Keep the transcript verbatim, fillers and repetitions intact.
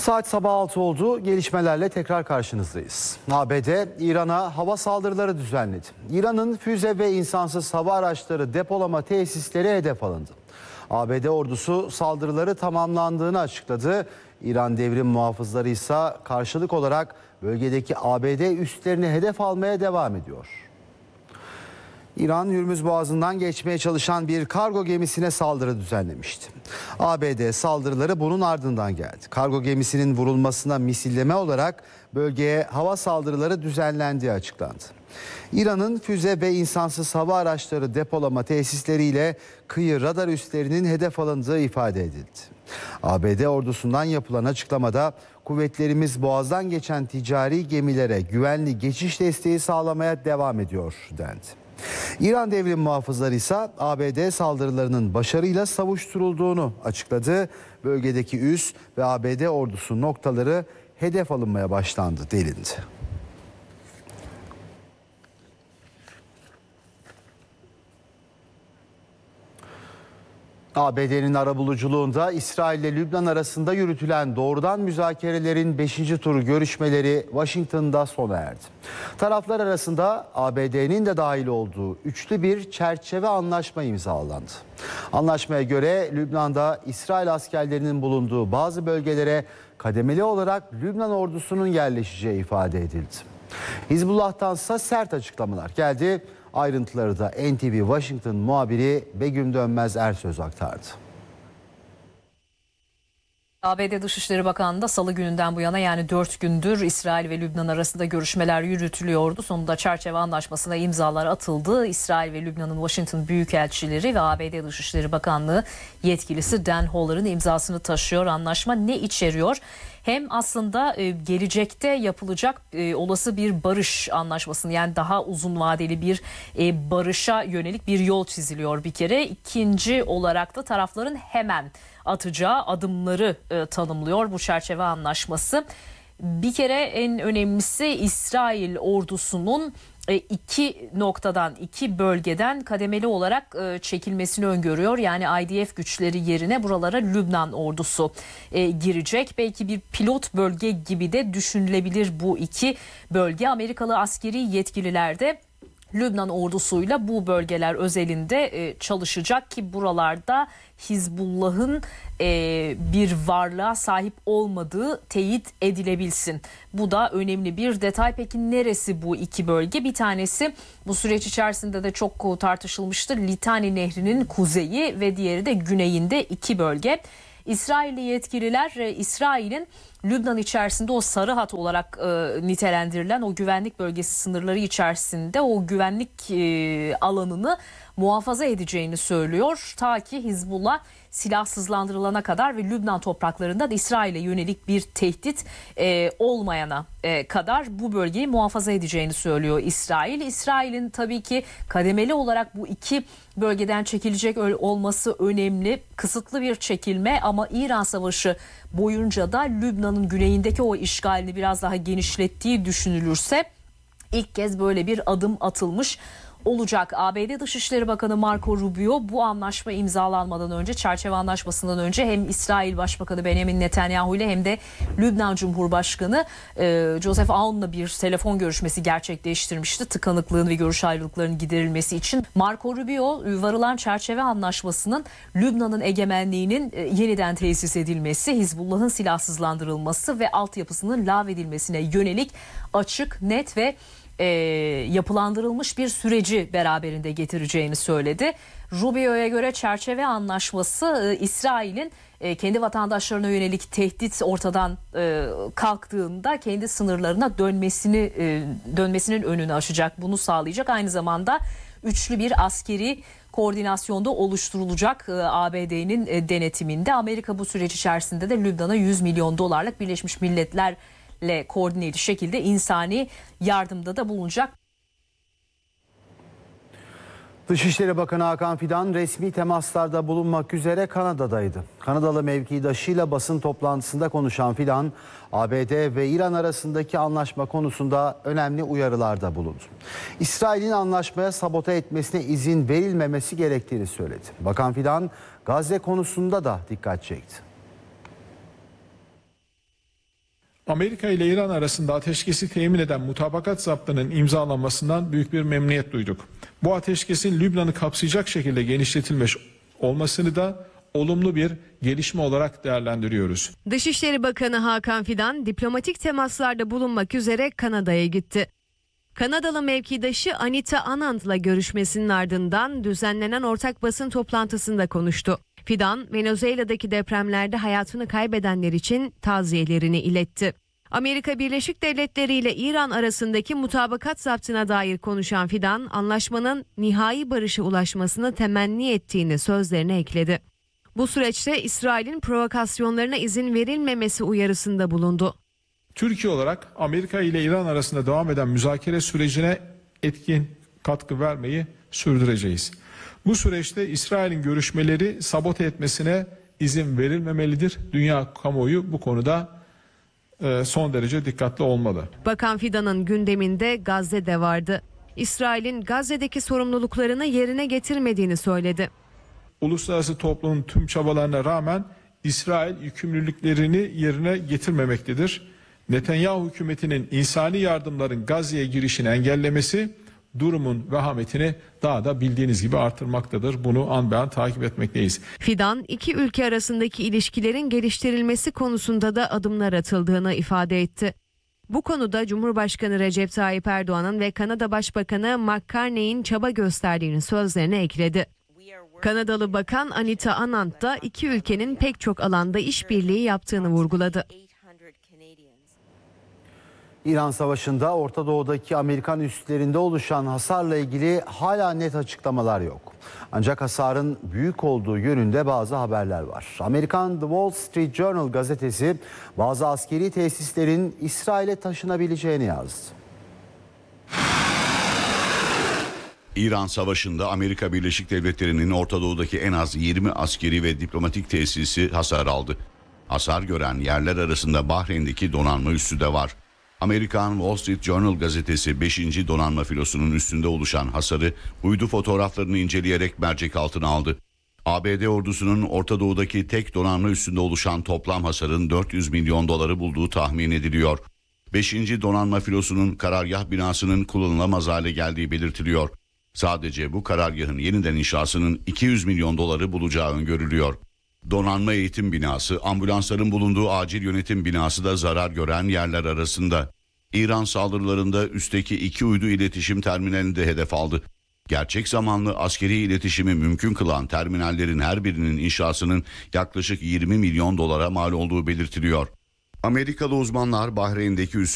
Saat sabah altı oldu. Gelişmelerle tekrar karşınızdayız. A B D İran'a hava saldırıları düzenledi. İran'ın füze ve insansız hava araçları depolama tesisleri hedef alındı. A B D ordusu saldırıları tamamlandığını açıkladı. İran devrim muhafızları ise karşılık olarak bölgedeki A B D üslerini hedef almaya devam ediyor. İran, Hürmüz Boğazı'ndan geçmeye çalışan bir kargo gemisine saldırı düzenlemişti. A B D saldırıları bunun ardından geldi. Kargo gemisinin vurulmasına misilleme olarak bölgeye hava saldırıları düzenlendiği açıklandı. İran'ın füze ve insansız hava araçları depolama tesisleriyle kıyı radar üslerinin hedef alındığı ifade edildi. A B D ordusundan yapılan açıklamada kuvvetlerimiz Boğaz'dan geçen ticari gemilere güvenli geçiş desteği sağlamaya devam ediyor dendi. İran devrim muhafızları ise A B D saldırılarının başarıyla savuşturulduğunu açıkladı. Bölgedeki üs ve A B D ordusu noktaları hedef alınmaya başlandı denildi. A B D'nin arabuluculuğunda İsrail ile Lübnan arasında yürütülen doğrudan müzakerelerin beşinci turu görüşmeleri Washington'da sona erdi. Taraflar arasında A B D'nin de dahil olduğu üçlü bir çerçeve anlaşma imzalandı. Anlaşmaya göre Lübnan'da İsrail askerlerinin bulunduğu bazı bölgelere kademeli olarak Lübnan ordusunun yerleşeceği ifade edildi. Hizbullah'tansa sert açıklamalar geldi. Ayrıntıları da N T V Washington muhabiri Begüm Dönmez Ersöz aktardı. A B D Dışişleri Bakanlığı da Salı gününden bu yana, yani dört gündür İsrail ve Lübnan arasında görüşmeler yürütülüyordu. Sonunda çerçeve anlaşmasına imzalar atıldı. İsrail ve Lübnan'ın Washington Büyükelçileri ve A B D Dışişleri Bakanlığı yetkilisi Dan Holler'ın imzasını taşıyor. Anlaşma ne içeriyor? Hem aslında e, gelecekte yapılacak e, olası bir barış anlaşmasını, yani daha uzun vadeli bir e, barışa yönelik bir yol çiziliyor bir kere. İkinci olarak da tarafların hemen atacağı adımları e, tanımlıyor bu çerçeve anlaşması. Bir kere en önemlisi İsrail ordusunun iki noktadan, iki bölgeden kademeli olarak çekilmesini öngörüyor. Yani I D F güçleri yerine buralara Lübnan ordusu girecek. Belki bir pilot bölge gibi de düşünülebilir bu iki bölge. Amerikalı askeri yetkililer de Lübnan ordusuyla bu bölgeler özelinde çalışacak ki buralarda Hizbullah'ın bir varlığa sahip olmadığı teyit edilebilsin. Bu da önemli bir detay. Peki neresi bu iki bölge? Bir tanesi bu süreç içerisinde de çok tartışılmıştır. Litani Nehri'nin kuzeyi ve diğeri de güneyinde iki bölge. İsrailli yetkililer İsrail'in Lübnan içerisinde o sarı hat olarak e, nitelendirilen o güvenlik bölgesi sınırları içerisinde o güvenlik e, alanını muhafaza edeceğini söylüyor. Ta ki Hizbullah silahsızlandırılana kadar ve Lübnan topraklarından İsrail'e yönelik bir tehdit e, olmayana e, kadar bu bölgeyi muhafaza edeceğini söylüyor İsrail. İsrail'in tabii ki kademeli olarak bu iki bölgeden çekilecek olması önemli. Kısıtlı bir çekilme ama İran Savaşı boyunca da Lübnan'ın güneyindeki o işgalini biraz daha genişlettiği düşünülürse ilk kez böyle bir adım atılmış olacak. A B D Dışişleri Bakanı Marco Rubio bu anlaşma imzalanmadan önce, çerçeve anlaşmasından önce hem İsrail Başbakanı Benjamin Netanyahu ile hem de Lübnan Cumhurbaşkanı e, Joseph Aoun'la bir telefon görüşmesi gerçekleştirmişti. Tıkanıklığın ve görüş ayrılıklarının giderilmesi için. Marco Rubio varılan çerçeve anlaşmasının Lübnan'ın egemenliğinin e, yeniden tesis edilmesi, Hizbullah'ın silahsızlandırılması ve altyapısının lağvedilmesine yönelik açık, net ve E, yapılandırılmış bir süreci beraberinde getireceğini söyledi. Rubio'ya göre çerçeve anlaşması e, İsrail'in e, kendi vatandaşlarına yönelik tehdit ortadan e, kalktığında kendi sınırlarına dönmesini e, dönmesinin önünü açacak. Bunu sağlayacak. Aynı zamanda üçlü bir askeri koordinasyonda oluşturulacak e, A B D'nin e, denetiminde. Amerika bu süreç içerisinde de Lübnan'a yüz milyon dolarlık Birleşmiş Milletler ile koordineli şekilde insani yardımda da bulunacak. Dışişleri Bakanı Hakan Fidan resmi temaslarda bulunmak üzere Kanada'daydı. Kanadalı mevkidaşıyla basın toplantısında konuşan Fidan, A B D ve İran arasındaki anlaşma konusunda önemli uyarılarda bulundu. İsrail'in anlaşmaya sabote etmesine izin verilmemesi gerektiğini söyledi. Bakan Fidan, Gazze konusunda da dikkat çekti. Amerika ile İran arasında ateşkesi temin eden mutabakat zaptının imzalanmasından büyük bir memnuniyet duyduk. Bu ateşkesin Lübnan'ı kapsayacak şekilde genişletilmiş olmasını da olumlu bir gelişme olarak değerlendiriyoruz. Dışişleri Bakanı Hakan Fidan diplomatik temaslarda bulunmak üzere Kanada'ya gitti. Kanadalı mevkidaşı Anita Anand'la görüşmesinin ardından düzenlenen ortak basın toplantısında konuştu. Fidan, Venezuela'daki depremlerde hayatını kaybedenler için taziyelerini iletti. Amerika Birleşik Devletleri ile İran arasındaki mutabakat zaptına dair konuşan Fidan, anlaşmanın nihai barışa ulaşmasını temenni ettiğini sözlerine ekledi. Bu süreçte İsrail'in provokasyonlarına izin verilmemesi uyarısında bulundu. Türkiye olarak Amerika ile İran arasında devam eden müzakere sürecine etkin katkı vermeyi sürdüreceğiz. Bu süreçte İsrail'in görüşmeleri sabote etmesine izin verilmemelidir. Dünya kamuoyu bu konuda son derece dikkatli olmalı. Bakan Fidan'ın gündeminde Gazze de vardı. İsrail'in Gazze'deki sorumluluklarını yerine getirmediğini söyledi. Uluslararası toplumun tüm çabalarına rağmen İsrail yükümlülüklerini yerine getirmemektedir. Netanyahu hükümetinin insani yardımların Gazze'ye girişini engellemesi durumun vehametini daha da bildiğiniz gibi artırmaktadır. Bunu an be an takip etmekteyiz. Fidan, iki ülke arasındaki ilişkilerin geliştirilmesi konusunda da adımlar atıldığını ifade etti. Bu konuda Cumhurbaşkanı Recep Tayyip Erdoğan'ın ve Kanada Başbakanı Mark Carney'in çaba gösterdiğini sözlerine ekledi. Kanadalı Bakan Anita Anand da iki ülkenin pek çok alanda işbirliği yaptığını vurguladı. İran Savaşı'nda Orta Doğu'daki Amerikan üslerinde oluşan hasarla ilgili hala net açıklamalar yok. Ancak hasarın büyük olduğu yönünde bazı haberler var. Amerikan The Wall Street Journal gazetesi bazı askeri tesislerin İsrail'e taşınabileceğini yazdı. İran Savaşı'nda Amerika Birleşik Devletleri'nin Orta Doğu'daki en az yirmi askeri ve diplomatik tesisi hasar aldı. Hasar gören yerler arasında Bahreyn'deki donanma üssü de var. Amerikan Wall Street Journal gazetesi beşinci donanma filosunun üstünde oluşan hasarı uydu fotoğraflarını inceleyerek mercek altına aldı. A B D ordusunun Orta Doğu'daki tek donanma üstünde oluşan toplam hasarın dört yüz milyon doları bulduğu tahmin ediliyor. beşinci donanma filosunun karargah binasının kullanılamaz hale geldiği belirtiliyor. Sadece bu karargahın yeniden inşasının iki yüz milyon doları bulacağı öngörülüyor. Donanma eğitim binası, ambulansların bulunduğu acil yönetim binası da zarar gören yerler arasında. İran saldırılarında üstteki iki uydu iletişim terminalini de hedef aldı. Gerçek zamanlı askeri iletişimi mümkün kılan terminallerin her birinin inşasının yaklaşık yirmi milyon dolara mal olduğu belirtiliyor. Amerikalı uzmanlar Bahreyn'deki üs